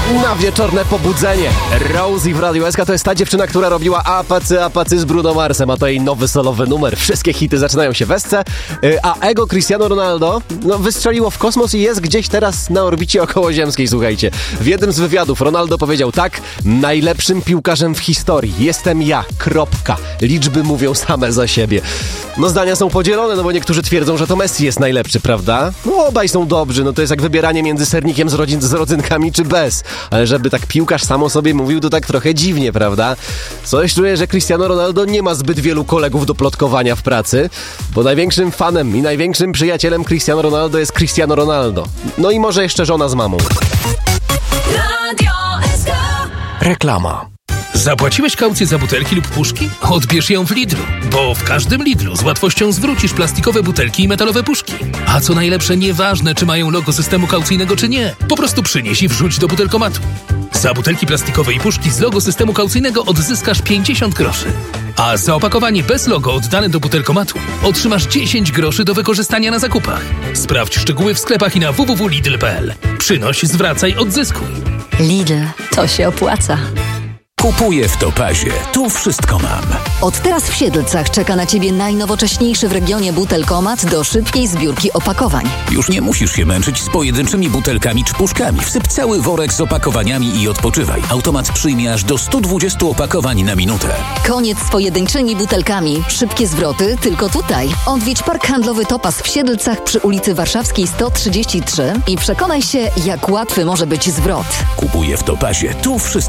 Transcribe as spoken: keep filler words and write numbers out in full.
Na wieczorne pobudzenie. Rosie w Radiu S K to jest ta dziewczyna, która robiła apacy, apacy z Bruno Marsem, a to jej nowy solowy numer. Wszystkie hity zaczynają się w esce, a ego Cristiano Ronaldo no, wystrzeliło w kosmos i jest gdzieś teraz na orbicie okołoziemskiej, słuchajcie. W jednym z wywiadów Ronaldo powiedział tak: najlepszym piłkarzem w historii jestem ja, kropka. Liczby mówią same za siebie. No zdania są podzielone, no bo niektórzy twierdzą, że to Messi jest najlepszy, prawda? No obaj są dobrzy, no to jest jak wybieranie między sernikiem z, rodzin, z rodzynkami czy bez. Ale żeby tak piłkarz sam o sobie mówił, to tak trochę dziwnie, prawda? Coś czuję, że Cristiano Ronaldo nie ma zbyt wielu kolegów do plotkowania w pracy, bo największym fanem i największym przyjacielem Cristiano Ronaldo jest Cristiano Ronaldo. No i może jeszcze żona z mamą. Reklama. Zapłaciłeś kaucję za butelki lub puszki? Odbierz ją w Lidlu, bo w każdym Lidlu z łatwością zwrócisz plastikowe butelki i metalowe puszki. A co najlepsze, nieważne, czy mają logo systemu kaucyjnego, czy nie. Po prostu przynieś i wrzuć do butelkomatu. Za butelki plastikowe i puszki z logo systemu kaucyjnego odzyskasz pięćdziesiąt groszy. A za opakowanie bez logo oddane do butelkomatu otrzymasz dziesięć groszy do wykorzystania na zakupach. Sprawdź szczegóły w sklepach i na w w w kropka lidl kropka p l. Przynoś, zwracaj, odzyskuj. Lidl, to się opłaca. Kupuję w Topazie. Tu wszystko mam. Od teraz w Siedlcach czeka na Ciebie najnowocześniejszy w regionie butelkomat do szybkiej zbiórki opakowań. Już nie musisz się męczyć z pojedynczymi butelkami czy puszkami. Wsyp cały worek z opakowaniami i odpoczywaj. Automat przyjmie aż do sto dwadzieścia opakowań na minutę. Koniec z pojedynczymi butelkami. Szybkie zwroty tylko tutaj. Odwiedź Park Handlowy Topaz w Siedlcach przy ulicy Warszawskiej sto trzydzieści trzy i przekonaj się, jak łatwy może być zwrot. Kupuję w Topazie. Tu wszystko